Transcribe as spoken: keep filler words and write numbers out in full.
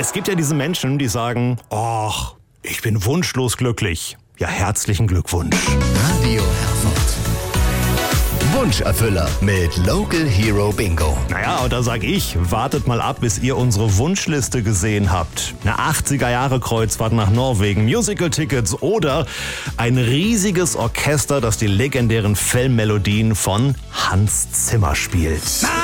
Es gibt ja diese Menschen, die sagen, ach, ich bin wunschlos glücklich. Ja, herzlichen Glückwunsch. Radio Herford. Wunscherfüller mit Local Hero Bingo. Naja, und da sag ich, wartet mal ab, bis ihr unsere Wunschliste gesehen habt. Eine achtziger-Jahre-Kreuzfahrt nach Norwegen, Musical-Tickets oder ein riesiges Orchester, das die legendären Filmmelodien von Hans Zimmer spielt.